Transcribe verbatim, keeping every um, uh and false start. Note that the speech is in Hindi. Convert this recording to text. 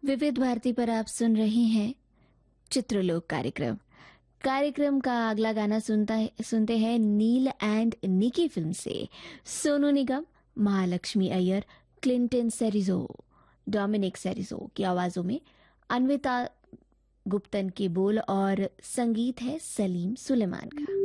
विविध भारती पर आप सुन रहे हैं चित्रलोक कार्यक्रम। कार्यक्रम का अगला गाना सुनता है सुनते हैं नील एंड निकी फिल्म से सोनू निगम, महालक्ष्मी अय्यर, क्लिंटन सेरिजो, डोमिनिक सेरिजो की आवाजों में अन्विता गुप्तन के बोल और संगीत है सलीम सुलेमान का।